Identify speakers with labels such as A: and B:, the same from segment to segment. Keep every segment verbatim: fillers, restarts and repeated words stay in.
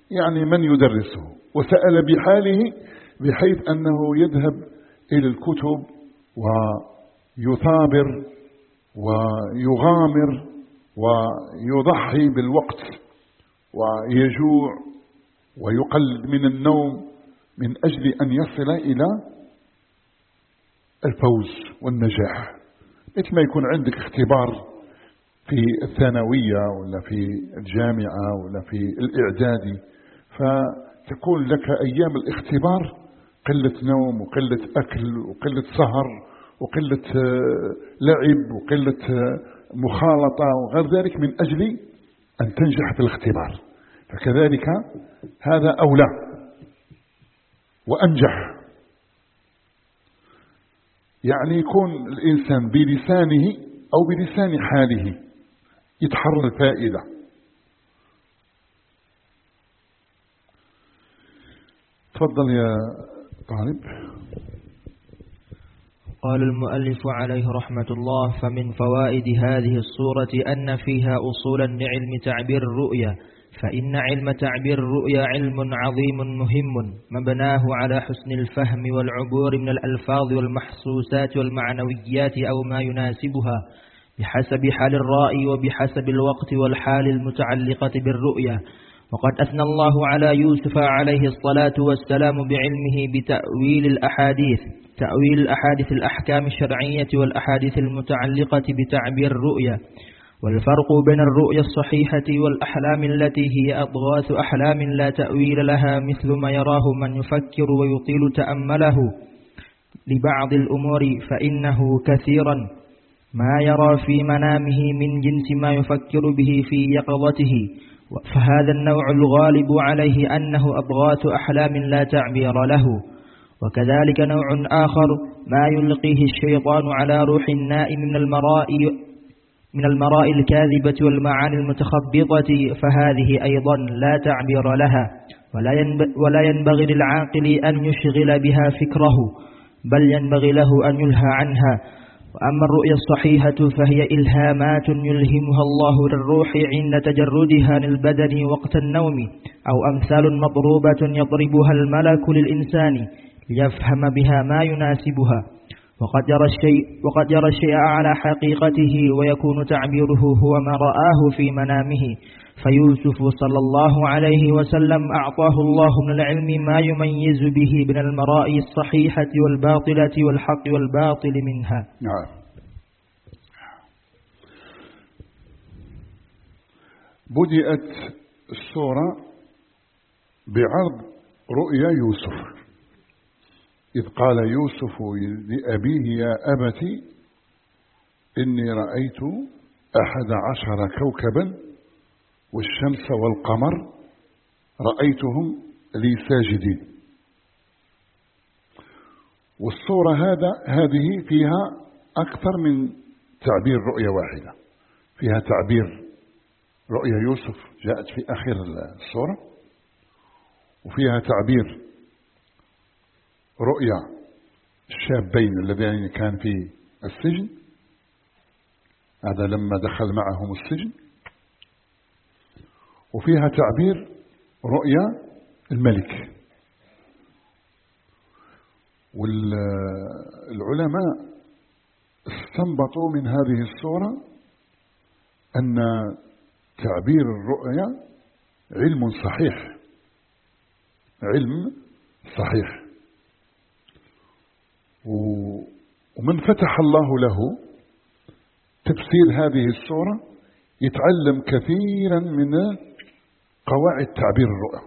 A: يعني من يدرسه، وسأل بحاله بحيث أنه يذهب إلى الكتب ويثابر ويغامر ويضحي بالوقت ويجوع ويقلل من النوم من أجل أن يصل إلى الفوز والنجاح. مثل ما يكون عندك اختبار في الثانوية ولا في الجامعة ولا في الإعدادي، فتكون لك أيام الاختبار قلة نوم وقلة أكل وقلة سهر وقلة لعب وقلة مخالطة وغير ذلك من أجل أن تنجح في الاختبار. فكذلك هذا أولى وأنجح، يعني يكون الإنسان بلسانه أو بلسان حاله يتحرى الفائدة. تفضل يا طالب.
B: قال المؤلف عليه رحمة الله: فمن فوائد هذه الصورة أن فيها أصولا لعلم تعبير الرؤيا، فإن علم تعبير الرؤيا علم عظيم مهم مبناه على حسن الفهم والعبور من الألفاظ والمحسوسات والمعنويات أو ما يناسبها بحسب حال الرائي وبحسب الوقت والحال المتعلقة بالرؤيا. وقد أثنى الله على يوسف عليه الصلاة والسلام بعلمه بتأويل الأحاديث تأويل الأحاديث الأحكام الشرعية والأحاديث المتعلقة بتعبير الرؤيا. والفرق بين الرؤيا الصحيحة والأحلام التي هي أضغاث أحلام لا تأويل لها مثل ما يراه من يفكر ويطيل تأمله لبعض الأمور، فإنه كثيرا ما يرى في منامه من جنس ما يفكر به في يقظته، فهذا النوع الغالب عليه أنه أضغاث أحلام لا تعبير له. وكذلك نوع آخر ما يلقيه الشيطان على روح النائم من المرائي من المراء الكاذبة والمعاني المتخبطة، فهذه أيضا لا تعبير لها، ولا ينبغي للعاقل أن يشغل بها فكره، بل ينبغي له أن يلهى عنها. وأما الرؤيا الصحيحة فهي إلهامات يلهمها الله للروح عند تجردها للبدن وقت النوم، أو أمثال مضروبة يضربها الملك للإنسان ليفهم بها ما يناسبها، وقد يرى الشيء وقد يرى الشيء على حقيقته، ويكون تعبيره هو ما رآه في منامه. فيوسف صلى الله عليه وسلم أعطاه الله من العلم ما يميز به بين المرائي الصحيحة والباطلة والحق والباطل منها.
A: نعم. بدأت السورة بعرض رؤيا يوسف، إذ قال يوسف لأبيه: يا أبت إني رأيت أحد عشر كوكبا والشمس والقمر رأيتهم لي ساجدين. والصورة هذا هذه فيها أكثر من تعبير رؤية واحدة، فيها تعبير رؤيا يوسف جاءت في آخر الصورة، وفيها تعبير رؤيا الشابين اللذين كان في السجن، هذا لما دخل معهم السجن، وفيها تعبير رؤيا الملك. والعلماء استنبطوا من هذه الصورة أن تعبير الرؤيا علم صحيح، علم صحيح، ومن فتح الله له تفسير هذه الصورة يتعلم كثيرا من قواعد تعبير الرؤى،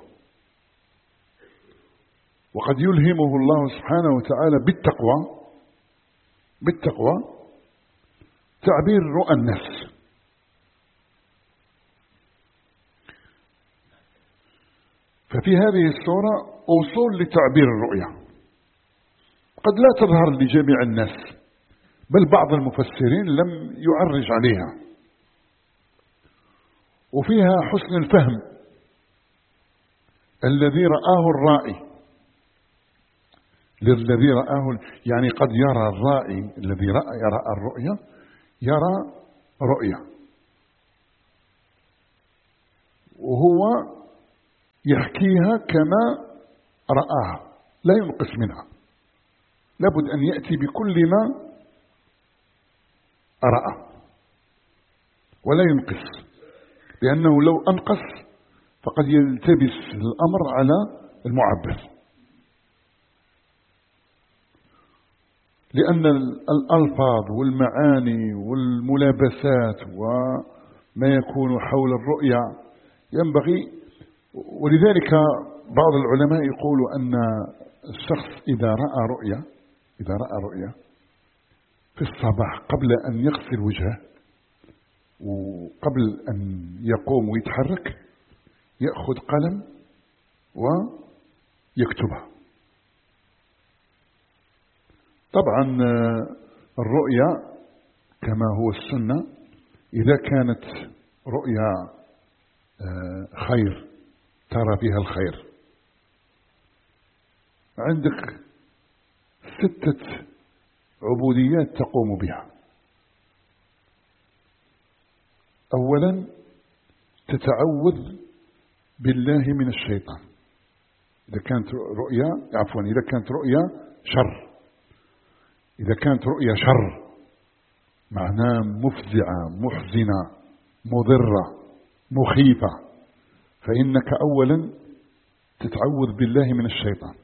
A: وقد يلهمه الله سبحانه وتعالى بالتقوى بالتقوى تعبير رؤى الناس. ففي هذه الصورة أصول لتعبير الرؤيا قد لا تظهر لجميع الناس، بل بعض المفسرين لم يعرج عليها. وفيها حسن الفهم الذي رآه الرائي، للذي رآه، يعني قد يرى الرائي الذي رأى يرى الرؤيا يرى رؤيا، وهو يحكيها كما رآها، لا ينقص منها، لابد أن يأتي بكل ما رأى ولا ينقص، لأنه لو أنقص فقد يلتبس الأمر على المعبر، لأن الألفاظ والمعاني والملابسات وما يكون حول الرؤيا ينبغي. ولذلك بعض العلماء يقولوا أن الشخص إذا رأى رؤيا إذا رأى رؤيا في الصباح قبل أن يغسل وجهه وقبل أن يقوم ويتحرك يأخذ قلم ويكتبها. طبعا الرؤيا كما هو السنة إذا كانت رؤيا خير ترى فيها الخير. عندك ستة عبوديات تقوم بها. أولا تتعوذ بالله من الشيطان إذا كانت رؤيا عفوا إذا كانت رؤيا شر. إذا كانت رؤيا شر معناه مفزعة محزنة مضرة مخيفة فإنك أولا تتعوذ بالله من الشيطان.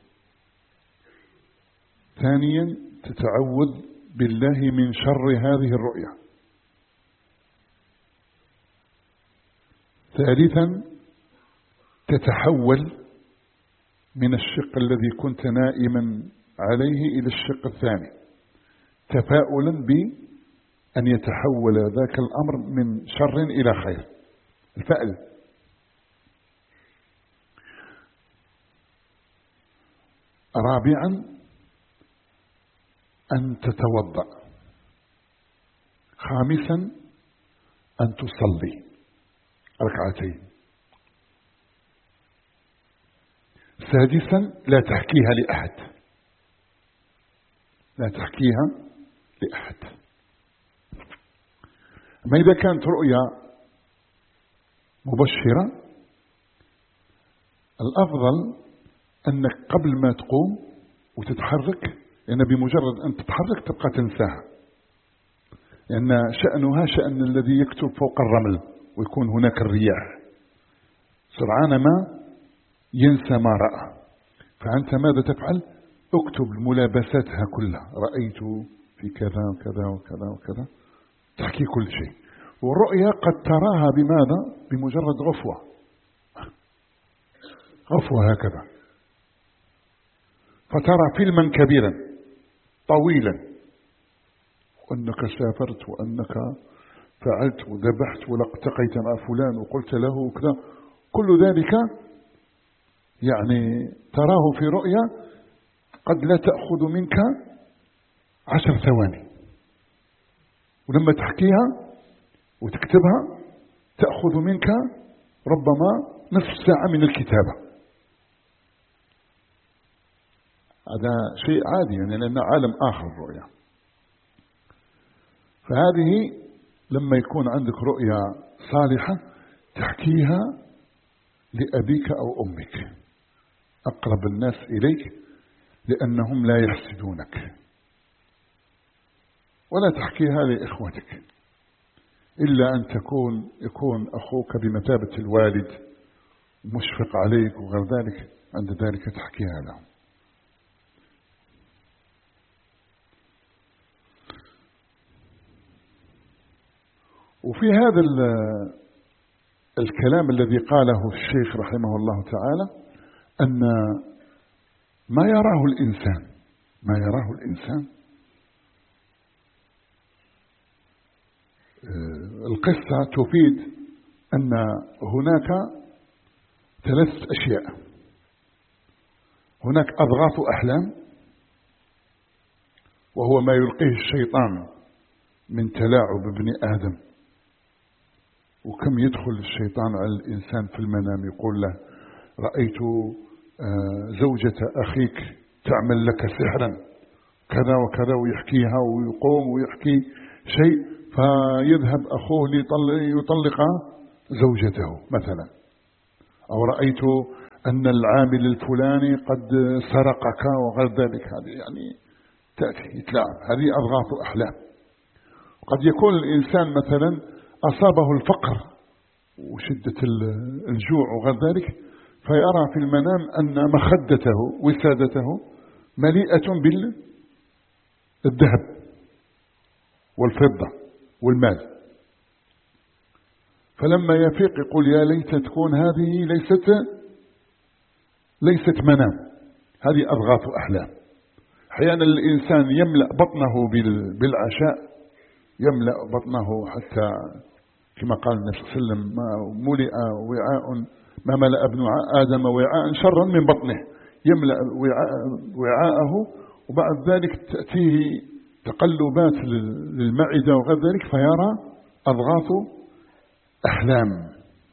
A: ثانيا تتعوذ بالله من شر هذه الرؤيا. ثالثا تتحول من الشق الذي كنت نائما عليه إلى الشق الثاني تفاؤلا بأن يتحول ذاك الأمر من شر إلى خير. الفأل. رابعا أن تتوضأ. خامسا أن تصلي ركعتين. سادسا لا تحكيها لأحد لا تحكيها لأحد. أما إذا كانت رؤيا مبشرة الأفضل أنك قبل ما تقوم وتتحرك لأن بمجرد أن تتحرك تبقى تنساها لأن شأنها شأن الذي يكتب فوق الرمل ويكون هناك الرياح سرعان ما ينسى ما رأى. فأنت ماذا تفعل؟ اكتب ملابساتها كلها رأيت في كذا وكذا وكذا وكذا تحكي كل شيء. والرؤيا قد تراها بماذا؟ بمجرد غفوة غفوة هكذا فترى فيلما كبيرا طويلا وأنك سافرت وأنك فعلت وذبحت والتقيت مع فلان وقلت له كذا كل ذلك يعني تراه في رؤيا قد لا تأخذ منك عشر ثواني ولما تحكيها وتكتبها تأخذ منك ربما نصف ساعة من الكتابة. هذا شيء عادي يعني لأنه عالم آخر الرؤيا. فهذه لما يكون عندك رؤيا صالحة تحكيها لأبيك أو أمك أقرب الناس إليك لأنهم لا يحسدونك ولا تحكيها لإخوتك إلا أن تكون يكون أخوك بمثابة الوالد مشفق عليك وغير ذلك عند ذلك تحكيها لهم. وفي هذا الكلام الذي قاله الشيخ رحمه الله تعالى أن ما يراه الإنسان ما يراه الإنسان القصة تفيد أن هناك ثلاث أشياء. هناك أضغاث أحلام وهو ما يلقيه الشيطان من تلاعب ابن آدم وكم يدخل الشيطان على الإنسان في المنام يقول له رأيت زوجة أخيك تعمل لك سحرا كذا وكذا ويحكيها ويقوم ويحكي شيء فيذهب أخوه ليطلق زوجته مثلا. أو رأيت أن العامل الفلاني قد سرقك وغير ذلك، هذه يعني تأتي يتلاعب، هذه أضغاث أحلام. قد يكون الإنسان مثلا أصابه الفقر وشدة الجوع وغير ذلك، فيرى في المنام أن مخدته وسادته مليئة بالذهب والفضة والمال، فلما يفيق يقول يا ليت تكون هذه ليست ليست منام، هذه أضغاث أحلام. أحيانا الإنسان يملأ بطنه بالعشاء، يملأ بطنه حتى كما قال النبي صلى الله عليه وسلم ما ملئ وعاء ما ملأ ابن آدم وعاء شرا من بطنه، يملأ وعاءه وبعد ذلك تأتيه تقلبات للمعدة وغير ذلك فيرى أضغاث أحلام.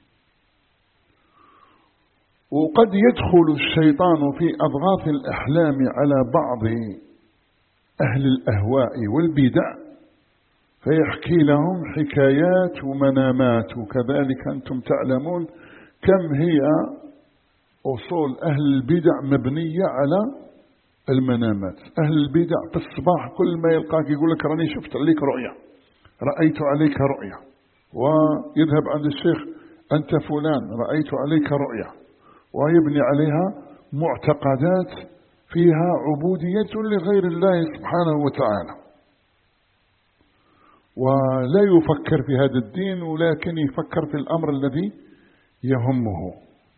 A: وقد يدخل الشيطان في أضغاث الأحلام على بعض أهل الأهواء والبدع فيحكي لهم حكايات ومنامات، وكذلك أنتم تعلمون كم هي أصول أهل البدع مبنية على المنامات. أهل البدع في الصباح كل ما يلقاك يقول لك راني شفت عليك رؤيا، رأيت عليك رؤيا، ويذهب عند الشيخ أنت فلان رأيت عليك رؤيا، ويبني عليها معتقدات فيها عبودية لغير الله سبحانه وتعالى، ولا يفكر في هذا الدين ولكن يفكر في الأمر الذي يهمه.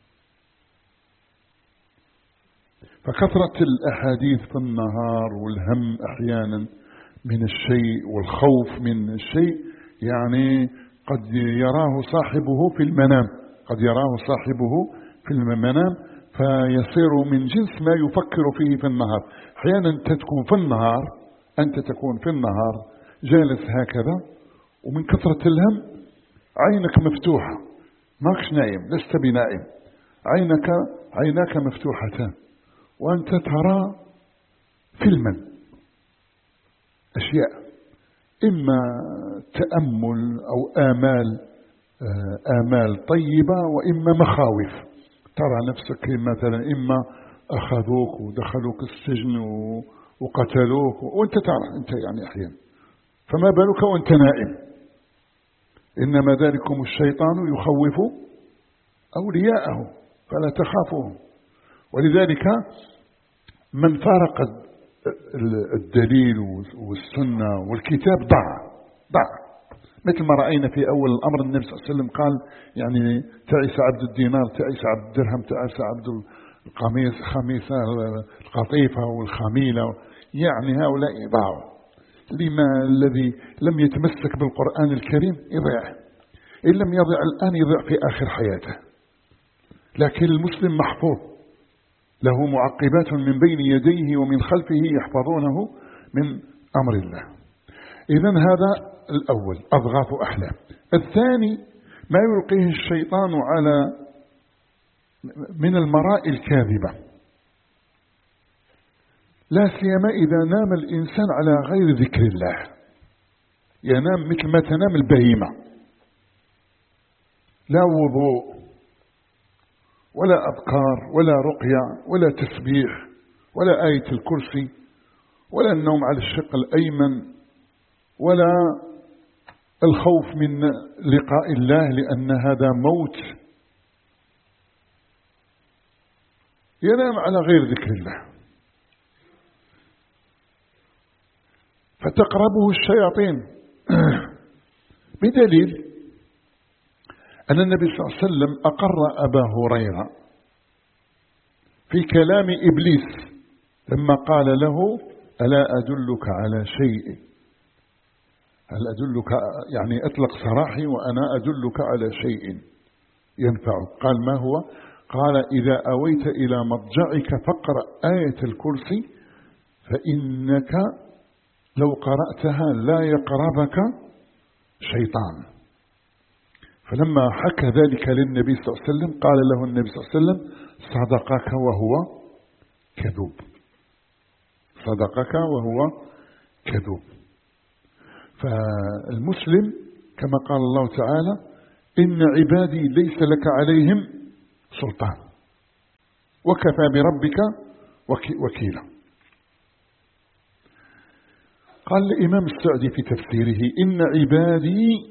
A: فكثرة الأحاديث في النهار والهم أحيانا من الشيء والخوف من الشيء يعني قد يراه صاحبه في المنام، قد يراه صاحبه في المنام فيصير من جنس ما يفكر فيه في النهار. أحيانا أنت تكون في النهار أنت تكون في النهار جالس هكذا ومن كثرة الهم عينك مفتوحة، ماكش نايم، لست بنائم، عينك عيناك مفتوحتان وأنت ترى فيلما أشياء، إما تأمل أو آمال آمال طيبة وإما مخاوف. ترى نفسك مثلا إما أخذوك ودخلوك السجن وقتلوك وأنت ترى أنت يعني أحيانا، فما بالك وأنت نائم. إنما ذلكم الشيطان يخوف أولياءه فلا تخافوهم. ولذلك من فارق الدليل والسنة والكتاب ضاع ضاع مثل ما رأينا في أول الأمر. النبي صلى الله عليه وسلم قال يعني تعيس عبد الدينار، تعيس عبد الدرهم، تعيس عبد القميص خميسة القطيفة والخميلة، يعني هؤلاء ضاعوا. لما الذي لم يتمسك بالقرآن الكريم يضيع، إن لم يضيع الآن يضيع في آخر حياته. لكن المسلم محفوظ له معقبات من بين يديه ومن خلفه يحفظونه من أمر الله. إذن هذا الأول أضغاث أحلام. الثاني ما يلقيه الشيطان على من المراء الكاذبة، لا سيما إذا نام الإنسان على غير ذكر الله، ينام مثل ما تنام البهيمة، لا وضوء ولا أذكار ولا رقية ولا تسبيح ولا آية الكرسي ولا النوم على الشق الأيمن ولا الخوف من لقاء الله لأن هذا موت، ينام على غير ذكر الله فتقربه الشياطين بدليل أن النبي صلى الله عليه وسلم أقر أبا هريرة في كلام إبليس لما قال له ألا أدلك على شيء، هل أدلك يعني أطلق سراحي وأنا أدلك على شيء ينفعك. قال ما هو؟ قال إذا أويت إلى مضجعك فاقرأ آية الكرسي فإنك لو قرأتها لا يقربك شيطان. فلما حكى ذلك للنبي صلى الله عليه وسلم قال له النبي صلى الله عليه وسلم صدقك وهو كذوب، صدقك وهو كذوب. فالمسلم كما قال الله تعالى إن عبادي ليس لك عليهم سلطان، وكفى بربك وكيلا. قال الإمام السعدي في تفسيره: إن عبادي،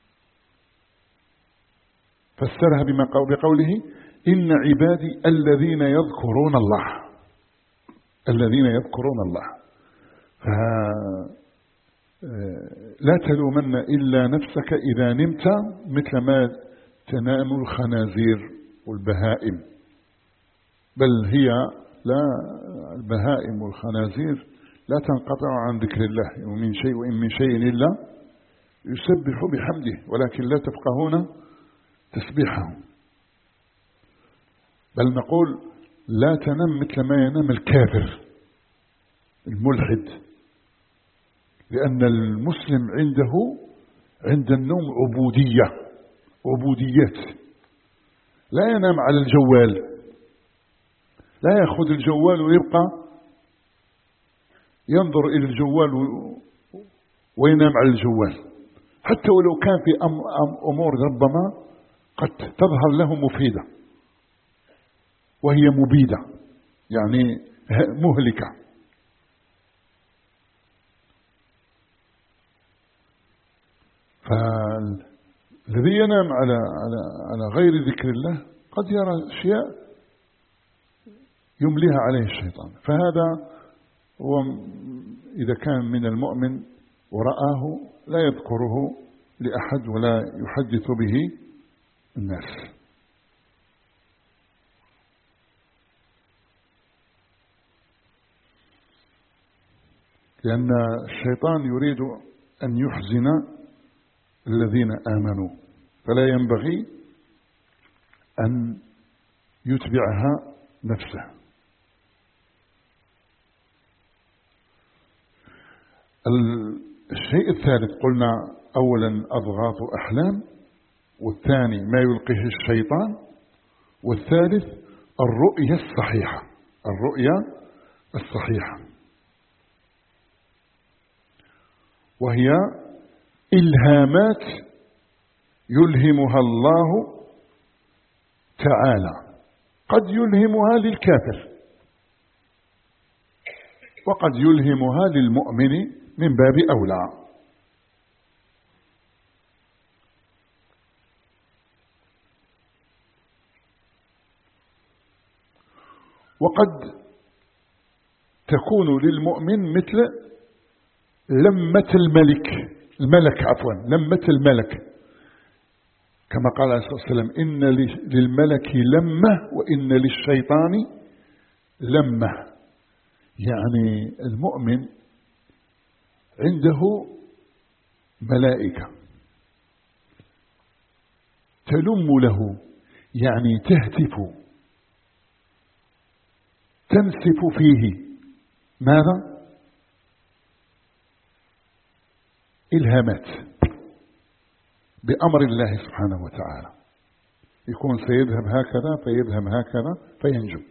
A: فسرها بما بقوله: إن عبادي الذين يذكرون الله، الذين يذكرون الله. فلا تلومن إلا نفسك إذا نمت مثل ما تنام الخنازير والبهائم، بل هي لا البهائم والخنازير لا تنقطع عن ذكر الله، ومن شيء وإن من شيء إلا يسبح بحمده ولكن لا تفقهون تسبيحهم. بل نقول لا تنم مثل ما ينام الكافر الملحد، لأن المسلم عنده عند النوم عبودية، عبوديات. لا ينام على الجوال، لا يأخذ الجوال ويبقى ينظر إلى الجوال وينام على الجوال، حتى ولو كان في أمور ربما قد تظهر له مفيدة وهي مبيدة، يعني مهلكة. فالذي ينام على على على غير ذكر الله قد يرى أشياء يمليها عليه الشيطان. فهذا هو إذا كان من المؤمن ورآه لا يذكره لأحد ولا يحدث به الناس. لأن الشيطان يريد أن يحزن الذين آمنوا، فلا ينبغي أن يتبعها نفسه. الشيء الثالث قلنا أولا أضغاث أحلام، والثاني ما يلقيه الشيطان، والثالث الرؤية الصحيحة، الرؤية الصحيحة وهي إلهامات يلهمها الله تعالى، قد يلهمها للكافر وقد يلهمها للمؤمن من باب أولى. وقد تكون للمؤمن مثل لمة الملك الملك عفوا لمة الملك، كما قال عليه الصلاة والسلام: إن للملك لمة وإن للشيطان لمة. يعني المؤمن عنده ملائكة تلم له، يعني تهتف تنسف فيه ماذا؟ إلهامات بأمر الله سبحانه وتعالى، يكون سيذهب هكذا فيذهب هكذا فينجو.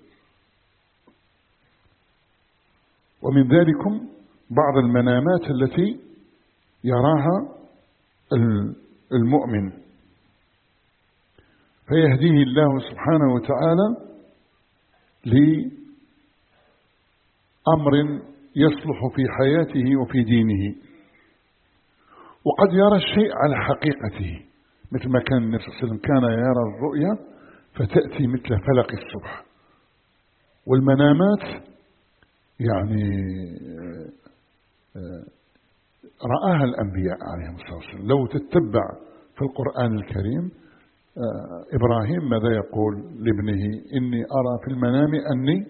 A: ومن ذلكم بعض المنامات التي يراها المؤمن، فيهديه الله سبحانه وتعالى لأمر يصلح في حياته وفي دينه. وقد يرى الشيء على حقيقته، مثل ما كان النبي صلى الله عليه وسلم كان يرى الرؤيا فتأتي مثل فلق الصبح. والمنامات يعني رآها الأنبياء عليهم الصلاة والسلام. لو تتبع في القرآن الكريم إبراهيم ماذا يقول لابنه؟ إني أرى في المنام أني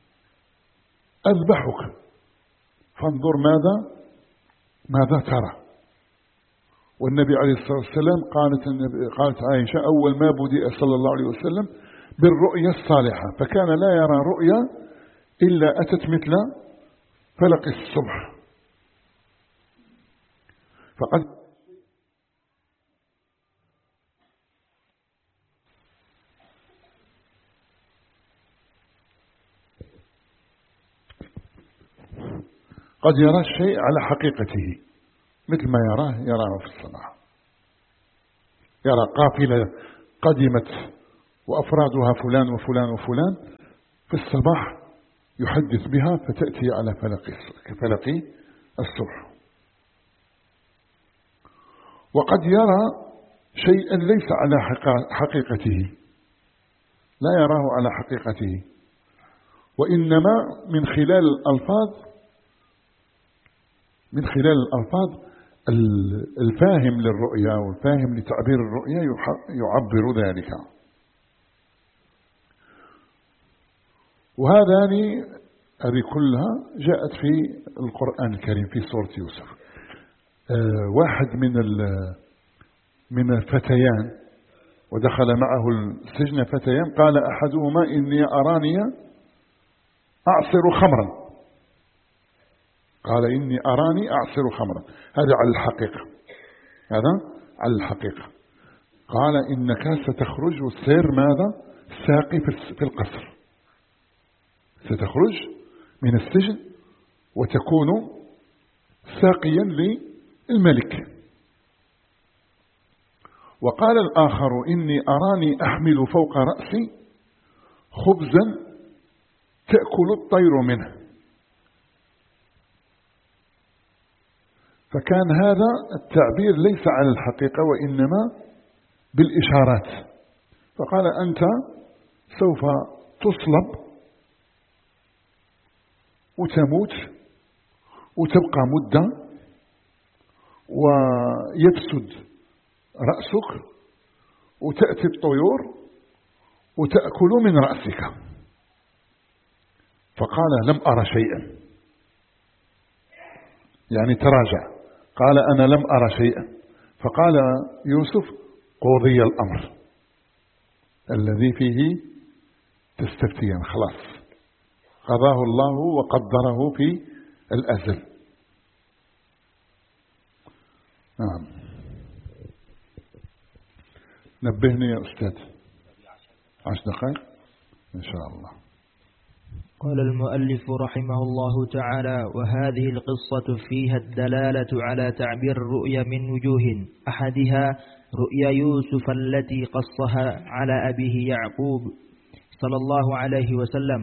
A: أذبحك فانظر ماذا ماذا ترى. والنبي عليه الصلاة والسلام قالت, قالت عائشة: أول ما بدأ صلى الله عليه وسلم بالرؤيا الصالحة، فكان لا يرى رؤيا إلا أتت مثل فلق الصبح. فقد قد يرى الشيء على حقيقته مثل ما يراه يراه في الصباح. يرى قافلة قدمت وأفرادها فلان وفلان وفلان، في الصباح يحدث بها فتأتي على فلق فلق الصبح. وقد يرى شيئا ليس على حقيقته، لا يراه على حقيقته، وإنما من خلال الألفاظ من خلال الألفاظ الفاهم للرؤيا والفاهم لتعبير الرؤيا يعبر ذلك. وهذه هذه كلها جاءت في القرآن الكريم في سورة يوسف. آه واحد من من الفتيان ودخل معه السجن فتيان، قال أحدهما إني أراني أعصر خمرا قال إني أراني أعصر خمرا هذا على الحقيقة، هذا على الحقيقة. قال إنك ستخرج والسير ماذا ساقي في القصر، ستخرج من السجن وتكون ساقيا للملك. وقال الآخر إني أراني أحمل فوق رأسي خبزا تأكل الطير منه. فكان هذا التعبير ليس على الحقيقة وإنما بالإشارات. فقال أنت سوف تصلب وتموت وتبقى مدة ويفسد رأسك وتأتي الطيور وتأكل من رأسك. فقال لم أرى شيئا، يعني تراجع، قال أنا لم أرى شيئا. فقال يوسف قضي الأمر الذي فيه تستفتيان، خلاص قضاه الله وقدره في الأزل. نعم. نبهني يا أستاذ. عشر دقائق إن شاء الله.
B: قال المؤلف رحمه الله تعالى: وهذه القصة فيها الدلالة على تعبير الرؤيا من وجوه، أحدها رؤيا يوسف التي قصها على أبيه يعقوب صلى الله عليه وسلم،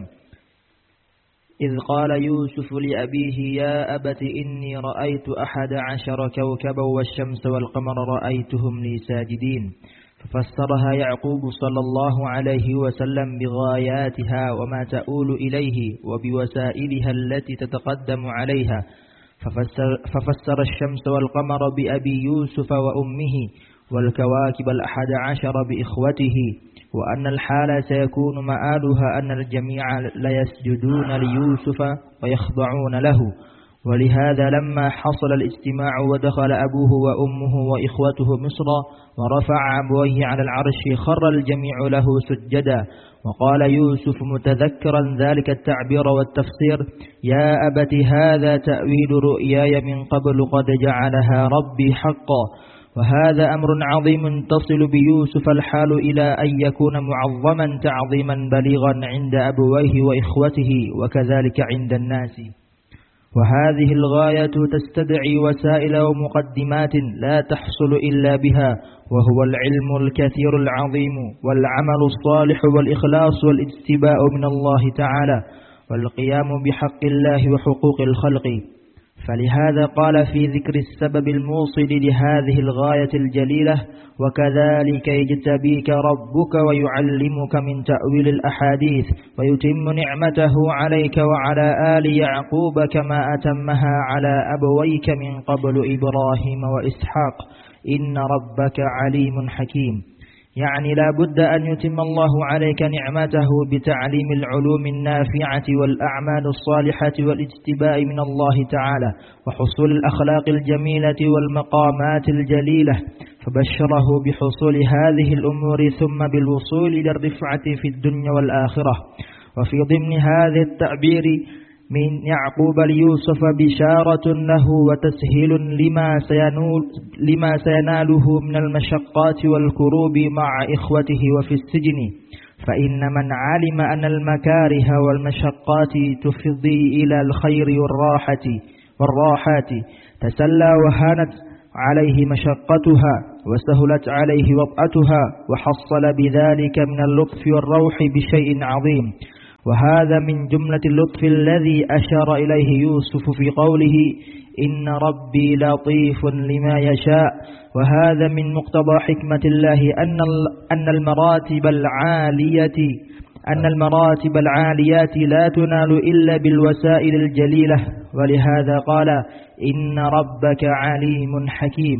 B: إذ قال يوسف لأبيه: يا أبت إني رأيت أحد عشر كوكبا والشمس والقمر رأيتهم لي ساجدين. ففسرها يعقوب صلى الله عليه وسلم بغاياتها وما تؤول إليه وبوسائلها التي تتقدم عليها، ففسر, ففسر الشمس والقمر بأبي يوسف وأمه، والكواكب الأحد عشر بإخوته، وأن الحال سيكون مآلها أن الجميع ليسجدون ليوسف ويخضعون له. ولهذا لما حصل الاجتماع ودخل أبوه وأمه وإخوته مصر ورفع أبويه على العرش خر الجميع له سجدا. وقال يوسف متذكرا ذلك التعبير والتفسير: يا أبت هذا تأويل رؤياي من قبل قد جعلها ربي حقا. وهذا أمر عظيم تصل بيوسف الحال إلى أن يكون معظما تعظيما بليغا عند أبويه وإخوته وكذلك عند الناس. وهذه الغاية تستدعي وسائل ومقدمات لا تحصل إلا بها، وهو العلم الكثير العظيم والعمل الصالح والإخلاص والاجتباء من الله تعالى والقيام بحق الله وحقوق الخلق. فلهذا قال في ذكر السبب الموصل لهذه الغاية الجليلة: وكذلك يجتبيك ربك ويعلمك من تأويل الأحاديث ويتم نعمته عليك وعلى آل يعقوب كما أتمها على أبويك من قبل إبراهيم وإسحاق، إن ربك عليم حكيم. يعني لا بد أن يتم الله عليك نعمته بتعليم العلوم النافعة والأعمال الصالحة والاجتباء من الله تعالى وحصول الأخلاق الجميلة والمقامات الجليلة، فبشره بحصول هذه الأمور ثم بالوصول إلى الرفعة في الدنيا والآخرة. وفي ضمن هذا التعبير من يعقوب ليوسف بشارة له وتسهيل لما سينول لما سيناله من المشقات والكروب مع إخوته وفي السجن، فإن من علم أن المكاره والمشقات تفضي إلى الخير والراحة والراحات تسلى وهانت عليه مشقتها وسهلت عليه وطأتها، وحصل بذلك من اللطف والروح بشيء عظيم. وهذا من جملة اللطف الذي أشار إليه يوسف في قوله إن ربي لطيف لما يشاء. وهذا من مقتضى حكمة الله أن أن المراتب العالية أن المراتب العاليات لا تنال إلا بالوسائل الجليلة، ولهذا قال إن ربك عليم حكيم.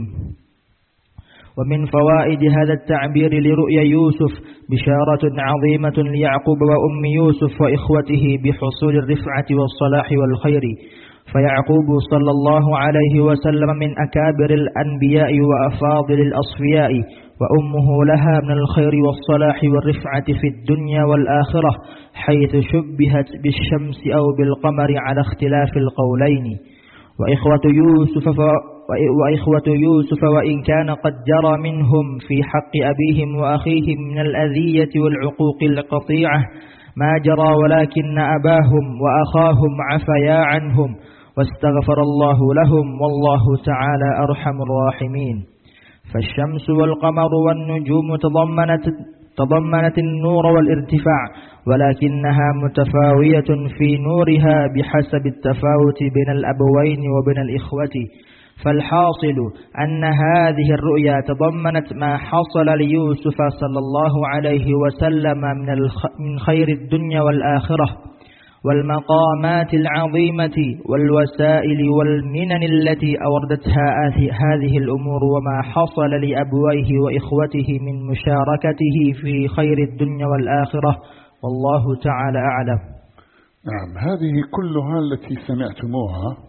B: ومن فوائد هذا التعبير لرؤيا يوسف بشارة عظيمة ليعقوب وأم يوسف وإخوته بحصول الرفعة والصلاح والخير. فيعقوب صلى الله عليه وسلم من أكابر الأنبياء وأفاضل الأصفياء، وأمه لها من الخير والصلاح والرفعة في الدنيا والآخرة، حيث شبهت بالشمس أو بالقمر على اختلاف القولين. وإخوة يوسف وإخوة يوسف وإن كان قد جرى منهم في حق أبيهم وأخيهم من الأذية والعقوق القطيعة ما جرى، ولكن أباهم وأخاهم عفيا عنهم واستغفر الله لهم، والله تعالى أرحم الراحمين. فالشمس والقمر والنجوم تضمنت تضمنت النور والارتفاع، ولكنها متفاوية في نورها بحسب التفاوت بين الأبوين وبين الإخوة. فالحاصل أن هذه الرؤيا تضمنت ما حصل ليوسف صلى الله عليه وسلم من خير الدنيا والآخرة، والمقامات العظيمة والوسائل والمنن التي أوردتها هذه الأمور، وما حصل لأبويه وإخوته من مشاركته في خير الدنيا والآخرة، والله تعالى أعلم.
A: نعم، هذه كلها التي سمعتموها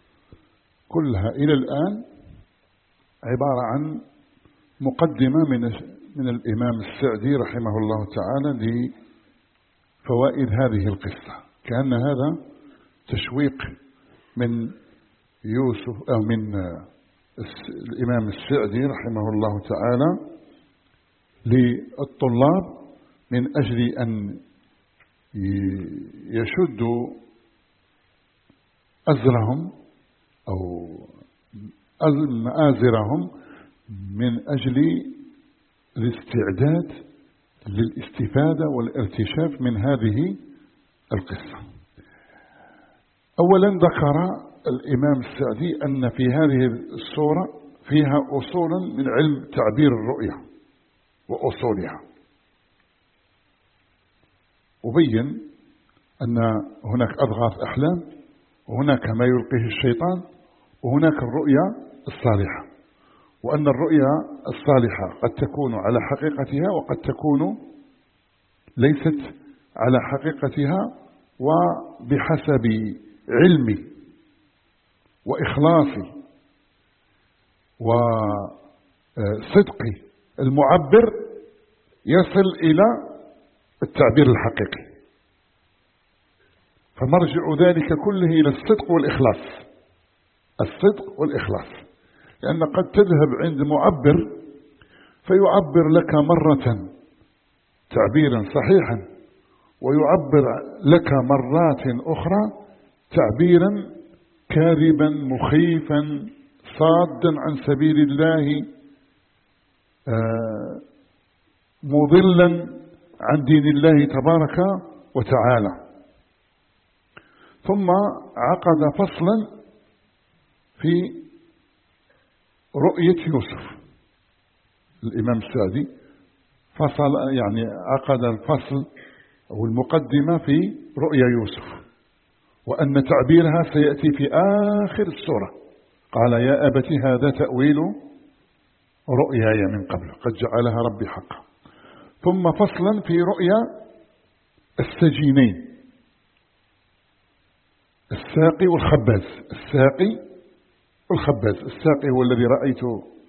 A: كلها إلى الآن عبارة عن مقدمة من من الإمام السعدي رحمه الله تعالى لفوائد هذه القصة، كأن هذا تشويق من يوسف أو من الإمام السعدي رحمه الله تعالى للطلاب من أجل أن يشدوا أزرهم أو مآزرهم من أجل الاستعداد للاستفادة والارتشاف من هذه القصة. أولا ذكر الإمام السعدي أن في هذه السورة فيها أصولا من علم تعبير الرؤيا وأصولها، وبين أن هناك أضغاث أحلام، وهناك ما يلقيه الشيطان، وهناك الرؤيا الصالحة، وأن الرؤيا الصالحة قد تكون على حقيقتها وقد تكون ليست على حقيقتها، وبحسب علمي وإخلاصي وصدقي المعبر يصل إلى التعبير الحقيقي. فمرجع ذلك كله إلى الصدق والإخلاص، الصدق والإخلاص، لأن قد تذهب عند معبر فيعبر لك مرة تعبيرا صحيحا، ويعبر لك مرات أخرى تعبيرا كاذبا مخيفا صادا عن سبيل الله، مضلا عن دين الله تبارك وتعالى. ثم عقد فصلا في رؤية يوسف. الإمام السعدي فصل يعني عقد الفصل أو المقدمة في رؤيا يوسف، وأن تعبيرها سيأتي في آخر السورة. قال يا أبت هذا تأويل رؤياي من قبل قد جعلها ربي حقا. ثم فصلا في رؤيا السجينين، الساقي والخباز. الساقي والخباز، الساقي هو الذي رأيت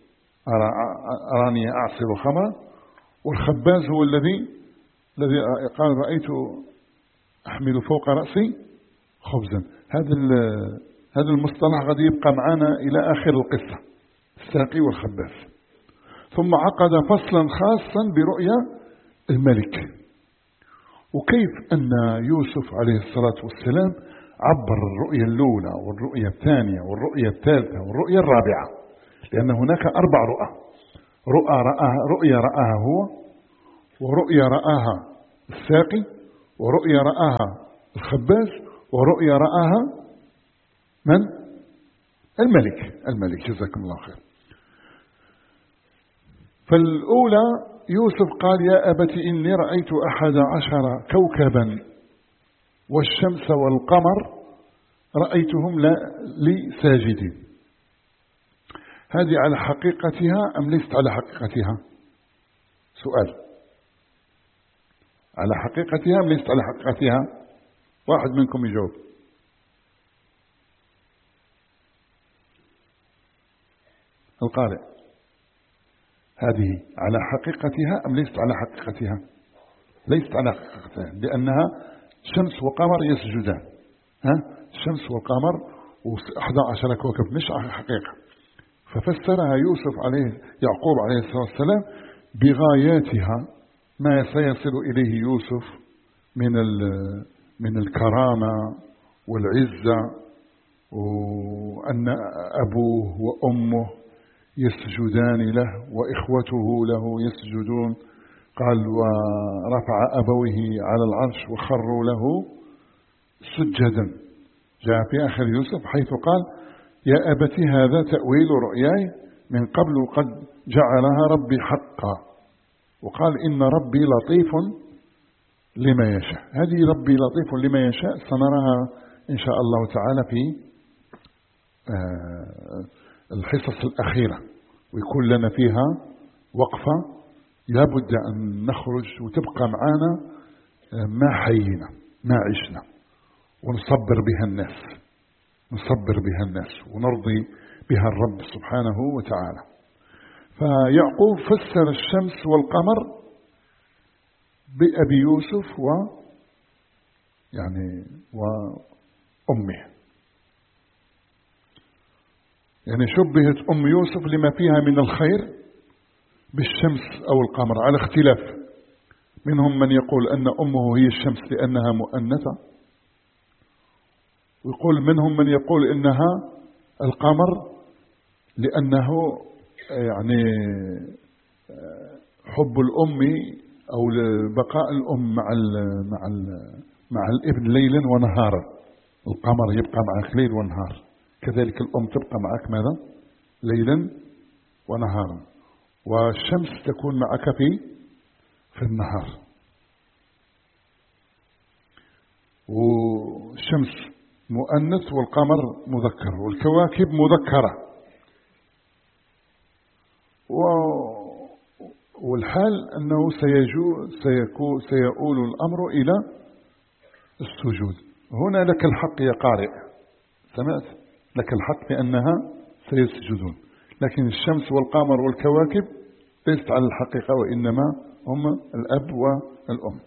A: أراني أعصر خمرا، والخباز هو الذي الذي قال رأيت أحمل فوق رأسي خبزا. هذا هذا المصطلح قد يبقى معنا إلى آخر القصة، الساقي والخباز. ثم عقد فصلا خاصا برؤيا الملك، وكيف أن يوسف عليه الصلاة والسلام عبر الرؤيا الأولى والرؤيا الثانية والرؤيا الثالثة والرؤيا الرابعة، لأن هناك أربع رؤى. رؤى رآها رؤيا رآها هو، ورؤيا رآها الساقي، ورؤيا رآها الخباز، ورؤيا رآها من؟ الملك الملك جزاكم الله خير. فالأولى يوسف قال يا أبت إني رأيت أحد عشر كوكبا والشمس والقمر رأيتهم لي ساجدين. هذه على حقيقتها أم ليست على حقيقتها؟ سؤال. على حقيقتها أم ليست على حقيقتها؟ واحد منكم يجاوب. القارئ. هذه على حقيقتها أم ليست على حقيقتها؟ ليست على حقيقتها، لأنها شمس وقمر يسجدان. ها؟ الشمس والقمر وأحد عشر كوكب مش على الحقيقة. ففسرها يوسف عليه يعقوب عليه الصلاة والسلام بغاياتها، ما سيصل إليه يوسف من من الكرامة والعزة، وأن أبوه وأمه يسجدان له وإخوته له يسجدون. قال ورفع أبويه على العرش وخروا له سجدا. جاء في آخر يوسف حيث قال يا أبت هذا تأويل رؤياي من قبل قد جعلها ربي حقا، وقال إن ربي لطيف لما يشاء. هذه ربي لطيف لما يشاء سنراها إن شاء الله تعالى في الحصص الأخيرة، ويكون لنا فيها وقفة لابد أن نخرج وتبقى معنا ما حيينا ما عشنا، ونصبر بها الناس نصبر بها الناس ونرضي بها الرب سبحانه وتعالى. فيعقوب فسر الشمس والقمر بأبي يوسف و يعني وأمه، يعني شبهت أم يوسف لما فيها من الخير بالشمس أو القمر على اختلاف. منهم من يقول أن أمه هي الشمس لأنها مؤنثة، ويقول منهم من يقول إنها القمر لأنه يعني حب الأم أو بقاء الأم مع ال مع ال مع الابن ليلا ونهارا. القمر يبقى معك ليل ونهار، كذلك الأم تبقى معك ماذا؟ ليلا ونهارا. والشمس تكون معك في في النهار، والشمس مؤنث والقمر مذكر والكواكب مذكرة. والحال أنه سيجو سيكون سيؤول الأمر إلى السجود. هنا لك الحق يا قارئ، سمعت؟ لك الحق بأنها سيسجدون، لكن الشمس والقمر والكواكب ليست على الحقيقة، وإنما هم الأب والأم.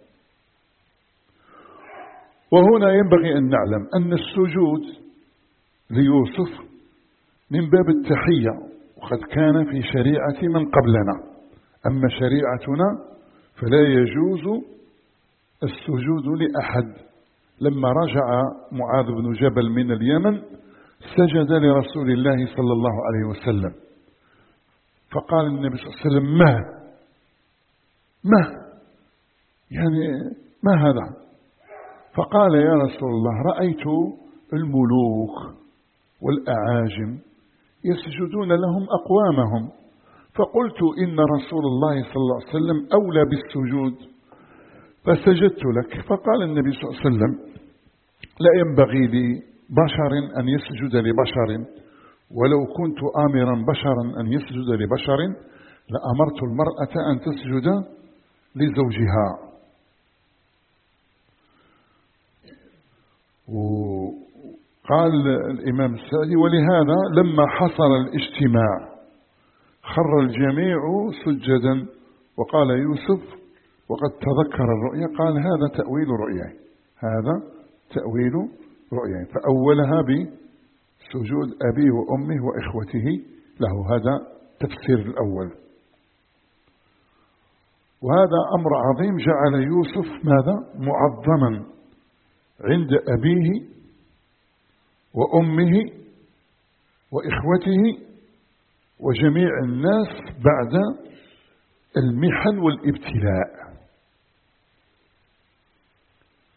A: وهنا ينبغي أن نعلم أن السجود ليوسف من باب التحية، وقد كان في شريعة من قبلنا. أما شريعتنا فلا يجوز السجود لأحد. لما رجع معاذ بن جبل من اليمن سجد لرسول الله صلى الله عليه وسلم، فقال النبي صلى الله عليه وسلم ما ما يعني ما هذا؟ فقال يا رسول الله رأيت الملوك والأعاجم يسجدون لهم أقوامهم، فقلت إن رسول الله صلى الله عليه وسلم أولى بالسجود فسجدت لك. فقال النبي صلى الله عليه وسلم لا ينبغي لبشر أن يسجد لبشر، ولو كنت آمرا بشرا أن يسجد لبشر لأمرت المرأة أن تسجد لزوجها. وقال الإمام السعدي ولهذا لما حصل الاجتماع خر الجميع سجدا. وقال يوسف وقد تذكر الرؤيا قال هذا تأويل رؤياي هذا تأويل رؤياي، فأولها بسجود أبيه وأمه وإخوته له. هذا تفسير الأول. وهذا أمر عظيم جعل يوسف ماذا؟ معظما عند أبيه وأمه وإخوته وجميع الناس بعد المحن والابتلاء.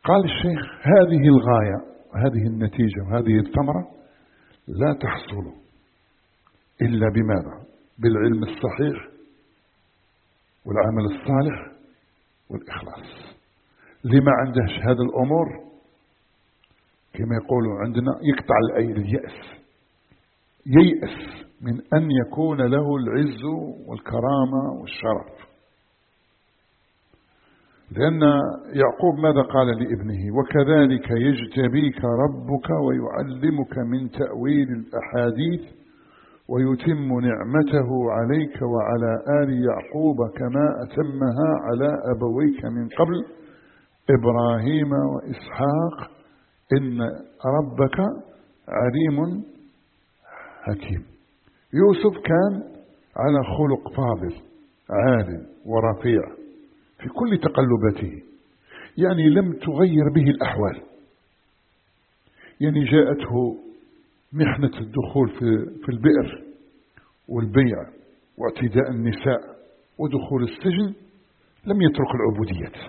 A: قال الشيخ هذه الغاية هذه النتيجة وهذه الثمرة لا تحصل إلا بماذا؟ بالعلم الصحيح والعمل الصالح والإخلاص. لما عندهش هذه الأمور كما يقولوا عندنا يقطع اليأس، ييأس من أن يكون له العز والكرامة والشرف. لأن يعقوب ماذا قال لابنه؟ وكذلك يجتبيك ربك ويعلمك من تأويل الأحاديث ويتم نعمته عليك وعلى آل يعقوب كما أتمها على أبويك من قبل إبراهيم وإسحاق إن ربك عليم حكيم. يوسف كان على خلق فاضل عال ورفيع في كل تقلباته، يعني لم تغير به الأحوال. يعني جاءته محنة الدخول في, في البئر والبيع واعتداء النساء ودخول السجن، لم يترك العبودية.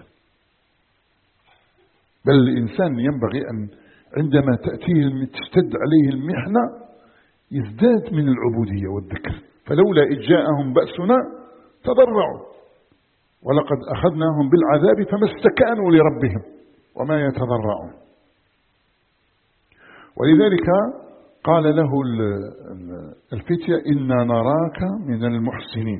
A: بل الإنسان ينبغي أن عندما تأتيه تشتد عليه المحنة يزداد من العبودية والذكر. فلولا إذ جاءهم بأسنا تضرعوا ولقد أخذناهم بالعذاب فما استكانوا لربهم وما يتضرعون. ولذلك قال له الفتية إنا نراك من المحسنين.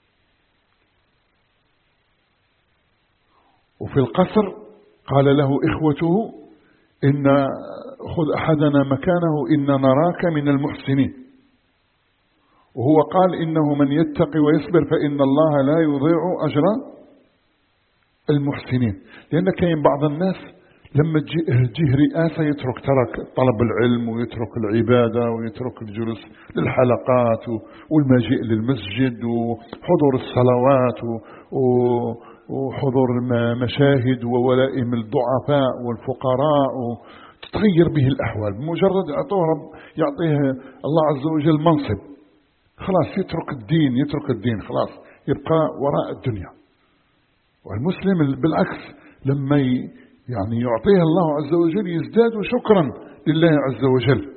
A: وفي القصر قال له إخوته إن خذ أحدنا مكانه إنا نراك من المحسنين. وهو قال إنه من يتقي ويصبر فإن الله لا يضيع أجر المحسنين. لأن كاين بعض الناس لما تجيه رئاسة يترك ترك طلب العلم ويترك العبادة ويترك الجلوس للحلقات والمجيء للمسجد وحضور الصلوات وحضور المشاهد وولائم الضعفاء والفقراء، وتتغير به الأحوال. بمجرد أعطوه رب يعطيه الله عز وجل منصب خلاص يترك الدين يترك الدين خلاص يبقى وراء الدنيا. والمسلم بالعكس لما يعني يعطيه الله عز وجل يزداد شكرا لله عز وجل.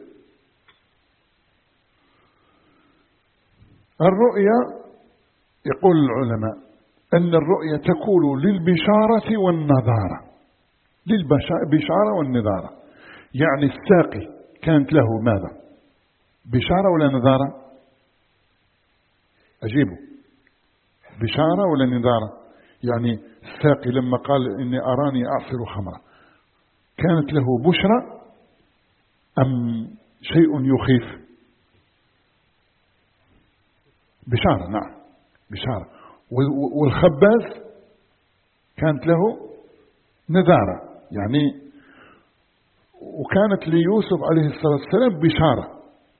A: الرؤيا يقول العلماء أن الرؤيا تكون للبشارة والنظارة. للبشارة والنظارة يعني الساقي كانت له ماذا؟ بشارة ولا نظارة؟ أجيبه بشارة ولا نظارة؟ يعني الساقي لما قال إني أراني أعصر خمرا كانت له بشرى أم شيء يخيف؟ بشارة، نعم بشارة. والخباز كانت له نذارة يعني. وكانت ليوسف عليه الصلاة والسلام بشارة،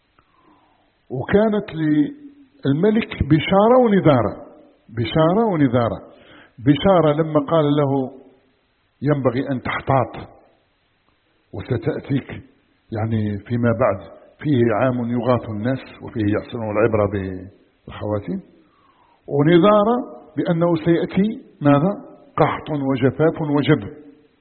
A: وكانت للملك بشارة ونذارة. بشارة ونذارة. بشارة لما قال له ينبغي أن تحتاط وستأتيك يعني فيما بعد فيه عام يغاث الناس وفيه يحسنون العبرة بالخواتيم. ونذارة بأنه سيأتي ماذا؟ قحط وجفاف وجدب.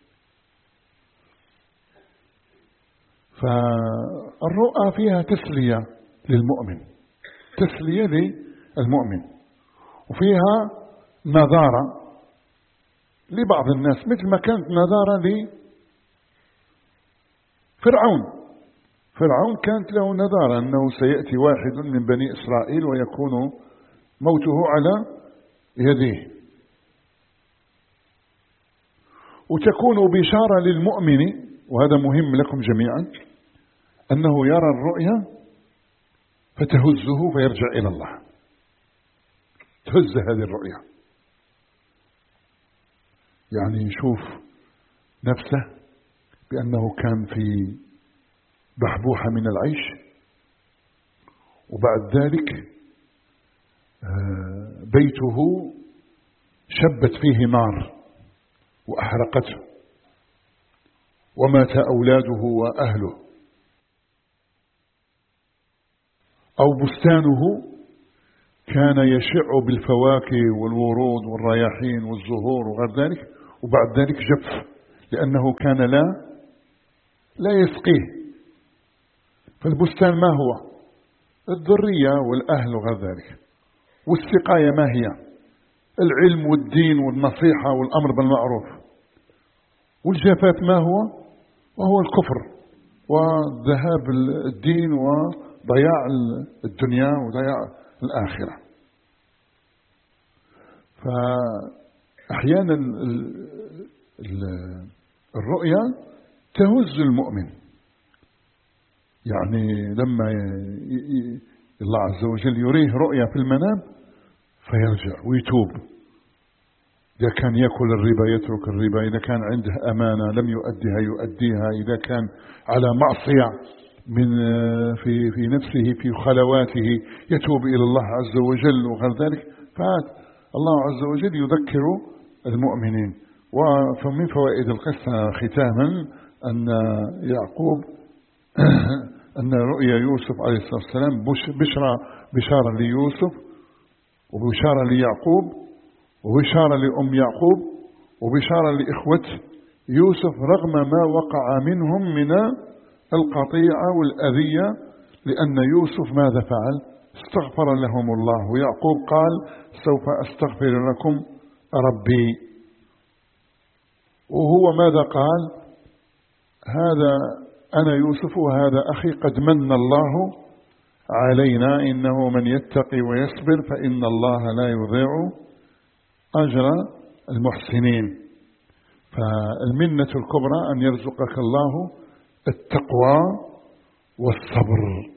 A: فالرؤى فيها تسلية للمؤمن، تسلية للمؤمن، وفيها نظارة لبعض الناس مثل ما كانت نظارة لفرعون. فرعون كانت له نظارة أنه سيأتي واحد من بني إسرائيل ويكون موته على يديه. وتكون بشارة للمؤمن، وهذا مهم لكم جميعا، أنه يرى الرؤيا فتهزه فيرجع إلى الله. تهز هذه الرؤيا يعني يشوف نفسه بأنه كان في بحبوحة من العيش، وبعد ذلك بيته شبت فيه نار وأحرقته ومات أولاده وأهله، أو بستانه كان يشع بالفواكه والورود والرياحين والزهور وغير ذلك، وبعد ذلك جف لأنه كان لا لا يسقيه. فالبستان ما هو؟ الذرية والأهل وغير ذلك. والسقاية ما هي؟ العلم والدين والنصيحة والأمر بالمعروف. والجفاف ما هو؟ وهو الكفر وذهاب الدين وضياع الدنيا وضياع الآخرة. فأحيانا الرؤيا تهز المؤمن، يعني لما الله عز وجل يريه رؤيا في المنام فيرجع ويتوب. إذا كان يأكل الربا يترك الربا، إذا كان عنده أمانة لم يؤديها يؤديها، إذا كان على معصية من في في نفسه في خلواته يتوب إلى الله عز وجل وغير ذلك. فالله عز وجل يذكر المؤمنين. ومن فوائد القصة ختاما أن يعقوب أن رؤيا يوسف عليه الصلاة والسلام بشرى بشارة ليوسف وبشارة ليعقوب وبشارة لأم يعقوب وبشارة لإخوة يوسف رغم ما وقع منهم من القطيعة والأذية، لأن يوسف ماذا فعل؟ استغفر لهم الله، ويعقوب قال سوف أستغفر لكم ربي. وهو ماذا قال؟ هذا أنا يوسف وهذا أخي قد من الله علينا إنه من يتقي ويصبر فإن الله لا يضيع أجر المحسنين. فالمنة الكبرى أن يرزقك الله التقوى والصبر.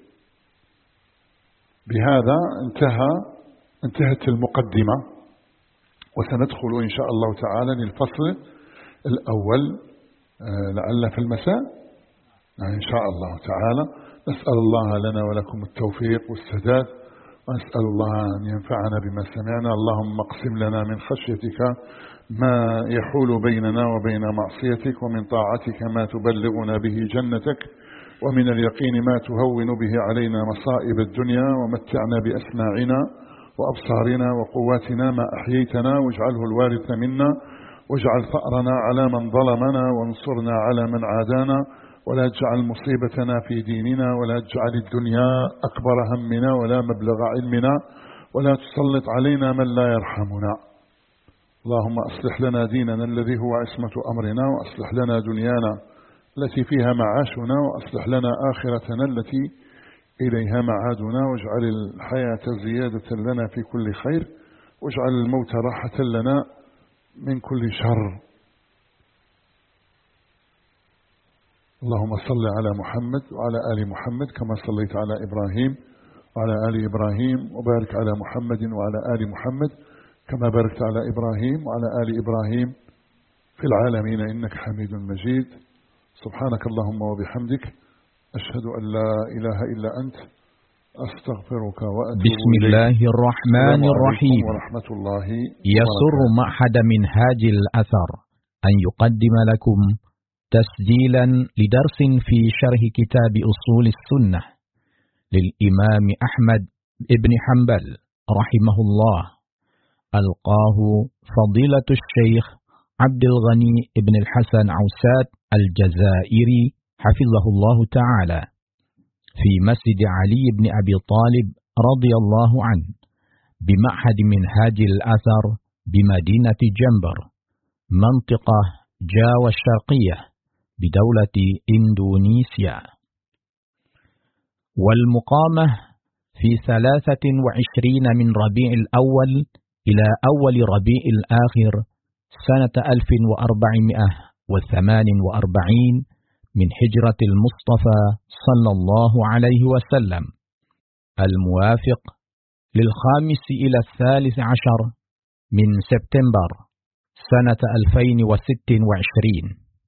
A: بهذا انتهى انتهت المقدمة، وسندخل إن شاء الله تعالى للفصل الأول لعل في المساء إن شاء الله تعالى. نسأل الله لنا ولكم التوفيق والسداد، ونسأل الله أن ينفعنا بما سمعنا. اللهم اقسم لنا من خشيتك ما يحول بيننا وبين معصيتك، ومن طاعتك ما تبلغنا به جنتك، ومن اليقين ما تهون به علينا مصائب الدنيا، ومتعنا بأسماعنا وأبصارنا وقواتنا ما أحييتنا، واجعله الوارث منا، واجعل ثأرنا على من ظلمنا، وانصرنا على من عادانا، ولا تجعل مصيبتنا في ديننا، ولا تجعل الدنيا أكبر همنا ولا مبلغ علمنا، ولا تسلط علينا من لا يرحمنا. اللهم أصلح لنا ديننا الذي هو عصمة أمرنا، وأصلح لنا دنيانا التي فيها معاشنا، وأصلح لنا آخرتنا التي إليها معادنا، واجعل الحياة زيادة لنا في كل خير، واجعل الموت راحة لنا من كل شر. اللهم صل على محمد وعلى آل محمد كما صليت على إبراهيم وعلى آل إبراهيم، وبارك على محمد وعلى آل محمد كما باركت على إبراهيم وعلى آل إبراهيم في العالمين إنك حميد مجيد. سبحانك اللهم وبحمدك، أشهد أن لا إله إلا أنت، أستغفرك وأتوب إليك.
C: بسم الله الرحمن الرحيم.
A: ورحمة الله
C: يسر معهد منهاج الأثر أن يقدم لكم تسجيلا لدرس في شرح كتاب أصول السنة للإمام أحمد بن حنبل رحمه الله، ألقاه فضيلة الشيخ عبد الغني بن الحسن عوسات الجزائري حفظه الله تعالى في مسجد علي بن أبي طالب رضي الله عنه بمعهد منهاج الأثر بمدينة جنبر منطقة جاوة الشرقية بدولة إندونيسيا. والمقامة في ثلاثة وعشرين من ربيع الأول إلى أول ربيع الآخر سنة ألف وأربعمائة وثمان وأربعين من هجرة المصطفى صلى الله عليه وسلم، الموافق للخامس إلى الثالث عشر من سبتمبر سنة ألفين وست وعشرين،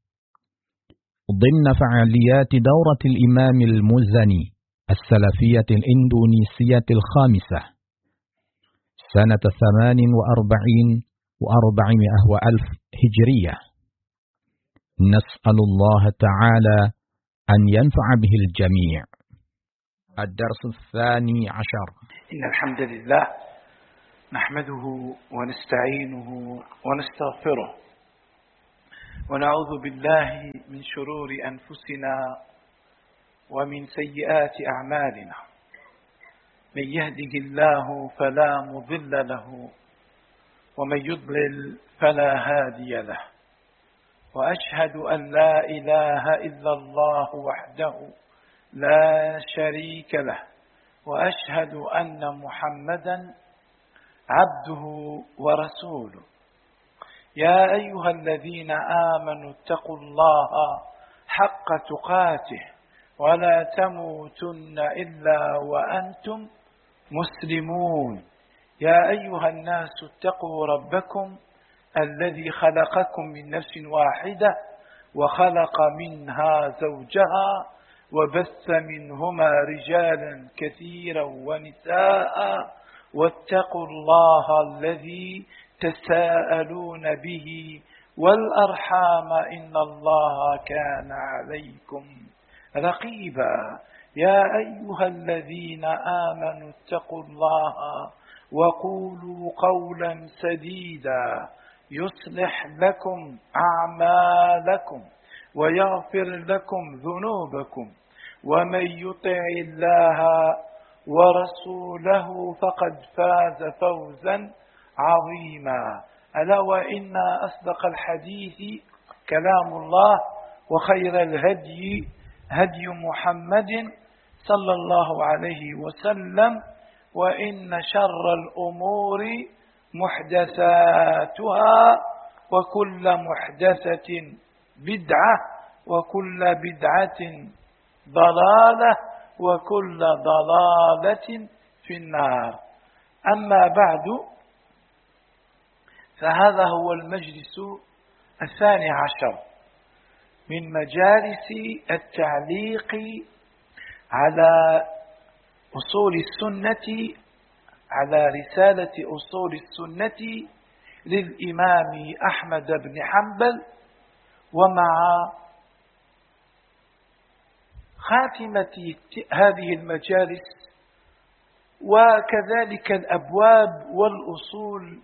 C: ضمن فعاليات دورة الإمام المزني السلفية الإندونيسية الخامسة سنة ثمان وأربعين وأربعمائة وألف هجرية. نسأل الله تعالى أن ينفع به الجميع. الدرس الثاني عشر.
D: إن الحمد لله نحمده ونستعينه ونستغفره ونعوذ بالله من شرور أنفسنا ومن سيئات أعمالنا. من يهده الله فلا مضل له ومن يضلل فلا هادي له. وأشهد أن لا إله إلا الله وحده لا شريك له، وأشهد أن محمدا عبده ورسوله. يا أيها الذين آمنوا اتقوا الله حق تقاته ولا تموتن إلا وأنتم مسلمون. يا أيها الناس اتقوا ربكم الذي خلقكم من نفس واحدة وخلق منها زوجها وبث منهما رجالا كثيرا ونساء، واتقوا الله الذي تساءلون به والأرحام إن الله كان عليكم رقيبا. يا أيها الذين آمنوا اتقوا الله وقولوا قولا سديدا يصلح لكم أعمالكم ويغفر لكم ذنوبكم، ومن يطع الله ورسوله فقد فاز فوزا عظيما. ألا وإن أصدق الحديث كلام الله، وخير الهدي هدي محمد صلى الله عليه وسلم، وإن شر الأمور محدثاتها، وكل محدثة بدعة، وكل بدعة ضلالة، وكل ضلالة في النار. أما بعد، فهذا هو المجلس الثاني عشر من مجالس التعليق على أصول السنة، على رسالة أصول السنة للإمام أحمد بن حنبل، ومع خاتمة هذه المجالس وكذلك الأبواب والأصول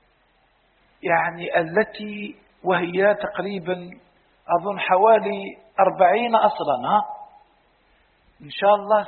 D: يعني التي وهي تقريبا أظن حوالي أربعين أصلا. إن شاء الله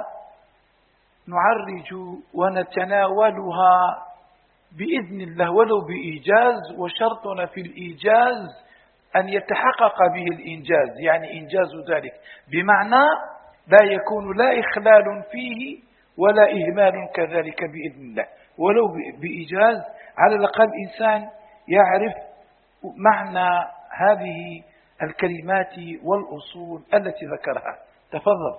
D: سنعرج ونتناولها بإذن الله ولو بإيجاز، وشرطنا في الإيجاز أن يتحقق به الإنجاز، يعني إنجاز ذلك بمعنى لا يكون لا إخلال فيه ولا إهمال كذلك بإذن الله، ولو بإيجاز على الأقل إنسان يعرف معنى هذه الكلمات والأصول التي ذكرها. تفضل.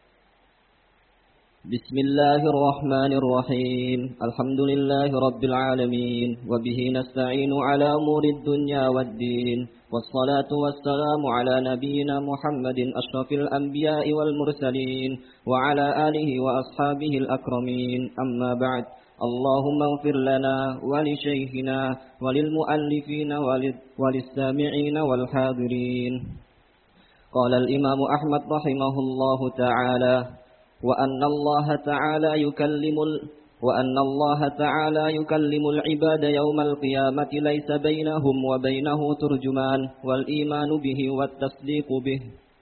E: بسم الله الرحمن الرحيم. الحمد لله رب العالمين، وبه نستعين على أمور الدنيا والدين، والصلاة والسلام على نبينا محمد أشرف الأنبياء والمرسلين، وعلى آله وأصحابه الأكرمين. أما بعد، اللهم اغفر لنا ولشيخنا وللمؤلفين وللسامعين والحاضرين. قال الإمام أحمد رحمه الله تعالى: وأن الله تعالى يكلم وأن الله تعالى يكلم العباد يوم القيامة ليس بينهم وبينه ترجمان، والإيمان به والتصديق به.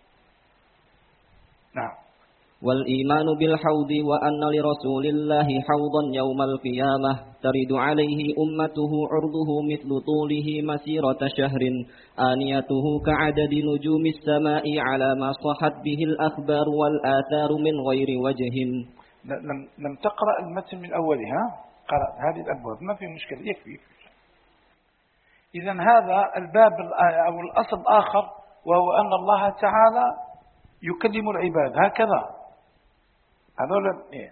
D: نعم.
E: والإيمان بالحوض، وأن لرسول الله حوضا يوم القيامة ترد عليه أمته عرضه مثل طوله مسيرة شهر، آنيته كعدد نجوم السماء، على ما صحت به الأخبار والآثار من غير وجه.
D: لم لم تقرأ المتن من أولها، قرأ هذه الأبواب، ما في مشكلة، يكفي. إذن هذا الباب أو الأصل آخر، وهو أن الله تعالى يكلم العباد هكذا. هذول إيه؟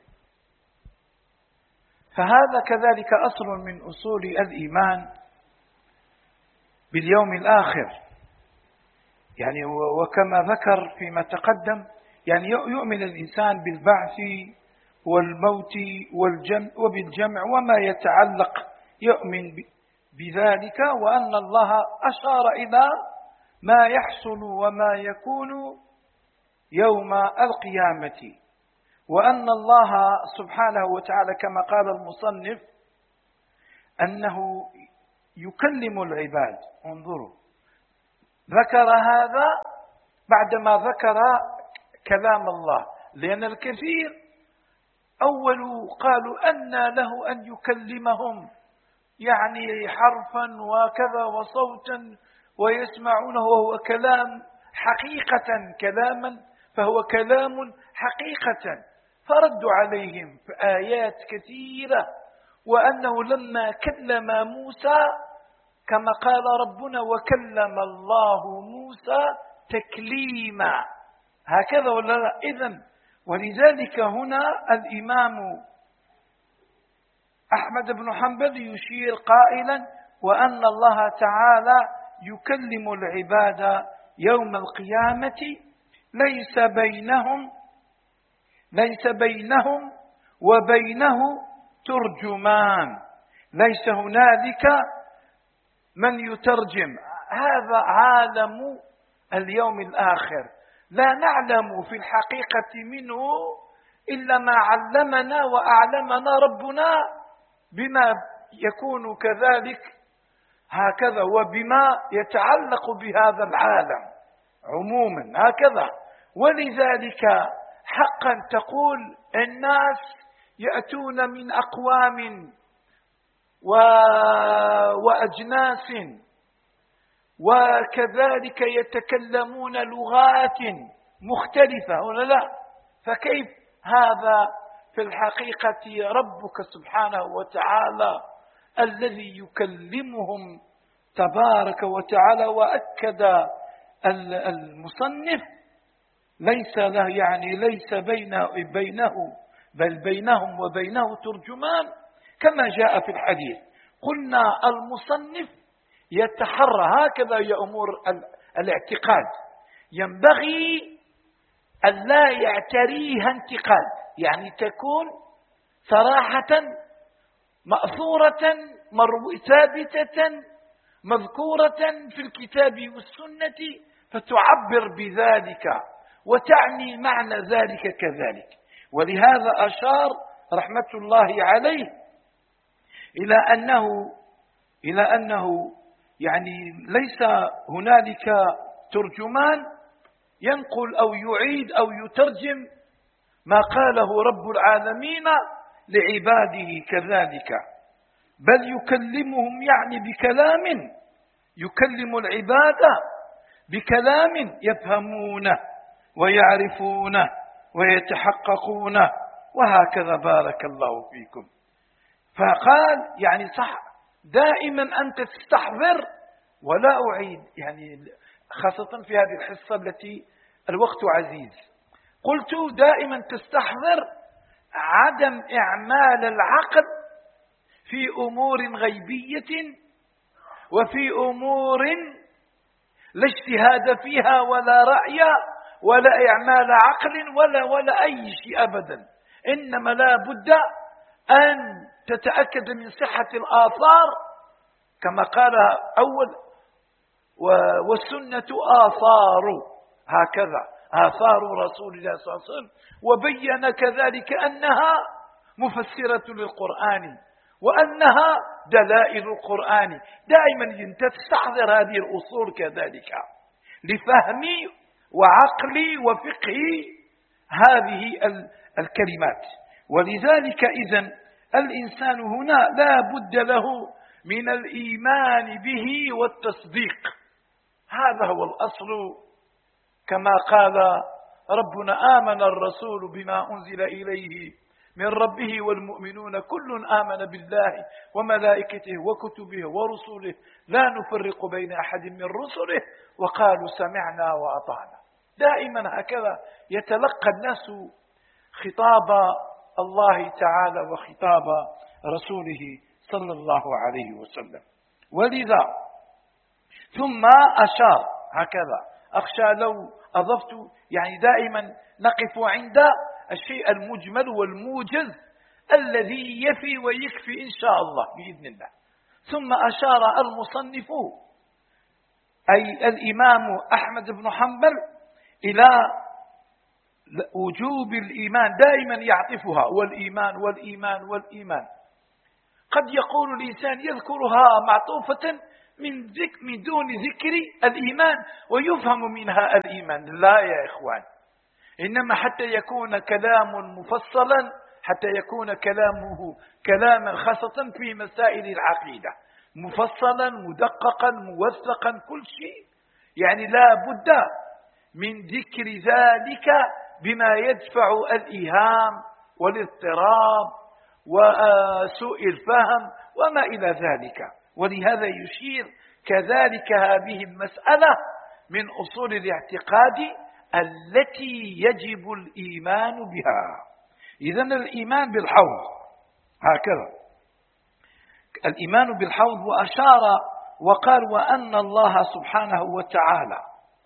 D: فهذا كذلك أصل من أصول الإيمان باليوم الآخر، يعني وكما ذكر فيما تقدم، يعني يؤمن الإنسان بالبعث والموت والجمع وبالجمع وما يتعلق، يؤمن بذلك، وأن الله أشار إلى ما يحصل وما يكون يوم القيامة، وأن الله سبحانه وتعالى كما قال المصنف أنه يكلم العباد. انظروا، ذكر هذا بعدما ذكر كلام الله، لأن الكثير أول قالوا أن له أن يكلمهم يعني حرفا وكذا وصوتا ويسمعونه وهو كلام حقيقة كلاما، فهو كلام حقيقة. فردوا عليهم في آيات كثيرة، وأنه لما كلم موسى كما قال ربنا وكلم الله موسى تكليما، هكذا ولا لا؟ إذن ولذلك هنا الإمام أحمد بن حنبل يشير قائلا وأن الله تعالى يكلم العباد يوم القيامة ليس بينهم ليس بينهم وبينه ترجمان، ليس هنالك من يترجم. هذا عالم اليوم الآخر، لا نعلم في الحقيقة منه إلا ما علمنا وأعلمنا ربنا بما يكون كذلك هكذا، وبما يتعلق بهذا العالم عموما هكذا. ولذلك حقا تقول الناس يأتون من أقوام و... وأجناس، وكذلك يتكلمون لغات مختلفة ولا لا؟ فكيف هذا في الحقيقة ربك سبحانه وتعالى الذي يكلمهم تبارك وتعالى. وأكد المصنف ليس له يعني ليس بين بينه بل بينهم وبينه ترجمان كما جاء في الحديث. قلنا المصنف يتحرى هكذا يا أمور الاعتقاد، ينبغي أن لا يعتريها انتقاد، يعني تكون صراحة مأثورة ثابتة مذكورة في الكتاب والسنة، فتعبر بذلك وتعني معنى ذلك كذلك. ولهذا أشار رحمة الله عليه إلى أنه إلى أنه يعني ليس هنالك ترجمان ينقل أو يعيد أو يترجم ما قاله رب العالمين لعباده كذلك، بل يكلمهم يعني بكلام، يكلم العباد بكلام يفهمونه ويعرفونه ويتحققونه، وهكذا بارك الله فيكم. فقال يعني صح دائما أنت تستحضر، ولا أعيد يعني خاصة في هذه الحصة التي الوقت عزيز، قلت دائما تستحضر عدم إعمال العقل في أمور غيبية وفي أمور لا اجتهاد فيها ولا رأي ولا إعمال عقل ولا ولا أي شيء أبدا، إنما لا بد أن تتأكد من صحة الآثار كما قال أول والسنة آثار، هكذا آثار رسول الله صلى الله عليه وسلم، وبين كذلك أنها مفسرة للقرآن وأنها دلائل القرآن. دائما تستحضر هذه الأصول كذلك لفهم وعقل وفقه هذه الكلمات. ولذلك إذن الإنسان هنا لا بد له من الإيمان به والتصديق، هذا هو الأصل. كما قال ربنا آمن الرسول بما أنزل إليه من ربه والمؤمنون كل آمن بالله وملائكته وكتبه ورسله لا نفرق بين أحد من رسله وقالوا سمعنا وأطعنا. دائما هكذا يتلقى الناس خطاب الله تعالى وخطاب رسوله صلى الله عليه وسلم. ولذا ثم أشار هكذا، أخشى لو أضفت يعني دائما نقف عند الشيء المجمل والموجز الذي يفي ويكفي إن شاء الله بإذن الله. ثم أشار المصنف أي الإمام أحمد بن حنبل إلى وجوب الإيمان، دائما يعطفها والإيمان والإيمان والإيمان. قد يقول الإنسان يذكرها معطوفة من, ذك من دون ذكر الإيمان ويفهم منها الإيمان. لا يا إخوان، إنما حتى يكون كلام مفصلا، حتى يكون كلامه كلاما خاصة في مسائل العقيدة مفصلا مدققا موثقا كل شيء، يعني لا بد من ذكر ذلك بما يدفع الإيهام والاضطراب وسوء الفهم وما إلى ذلك. ولهذا يشير كذلك هذه المسألة من أصول الاعتقاد التي يجب الإيمان بها. إذن الإيمان بالحوض هكذا، الإيمان بالحوض، وأشار وقال وأن الله سبحانه وتعالى